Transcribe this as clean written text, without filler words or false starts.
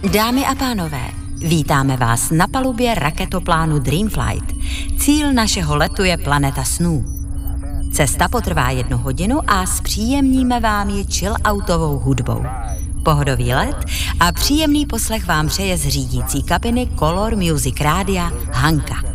Dámy a pánové, vítáme vás na palubě raketoplánu Dreamflight. Cíl našeho letu je planeta snů. Cesta potrvá 1 hodinu a zpříjemníme vám ji chill-outovou hudbou. Pohodový let a příjemný poslech vám přeje z řídící kabiny Color Music Rádia Hanka.